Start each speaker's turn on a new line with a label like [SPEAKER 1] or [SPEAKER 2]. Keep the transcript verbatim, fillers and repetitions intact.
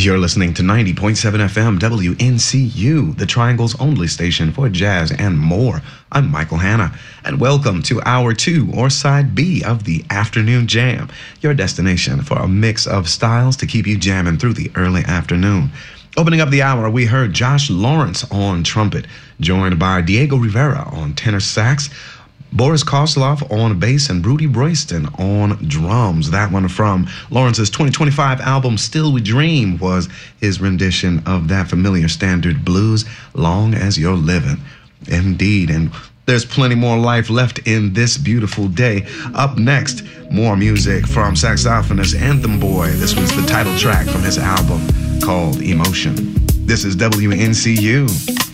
[SPEAKER 1] You're listening to ninety point seven F M W N C U, the Triangle's only station for jazz and more. I'm Michael Hanna, and welcome to Hour two, or Side B, of the Afternoon Jam, your destination for a mix of styles to keep you jamming through the early afternoon. Opening up the hour, we heard Josh Lawrence on trumpet, joined by Diego Rivera on tenor sax, Boris Koslov on bass, and Rudy Royston on drums. That one from Lawrence's twenty twenty-five album, Still We Dream, was his rendition of that familiar standard blues, Long As You're Living. Indeed, and there's plenty more life left in this beautiful day. Up next, more music from saxophonist Anthem Boy. This was the title track from his album called Emotion. This is W N C U.